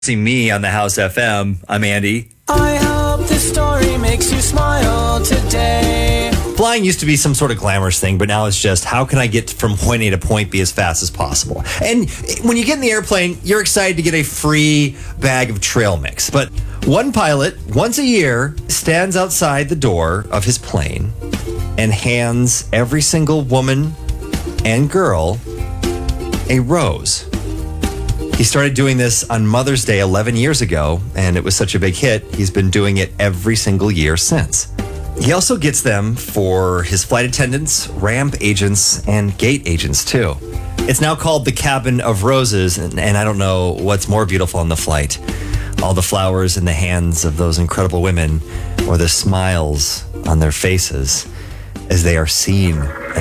See me on the House FM. I'm Andy. I hope this story makes you smile today. Flying used to be some sort of glamorous thing, but now it's just how can I get from point A to point B as fast as possible? And when you get in the airplane, you're excited to get a free bag of trail mix. But one pilot, once a year, stands outside the door of his plane and hands every single woman and girl a rose. He started doing this on Mother's Day 11 years ago, and it was such a big hit, he's been doing it every single year since. He also gets them for his flight attendants, ramp agents, and gate agents, too. It's now called the Cabin of Roses, and I don't know what's more beautiful on the flight. All the flowers in the hands of those incredible women, or the smiles on their faces as they are seen and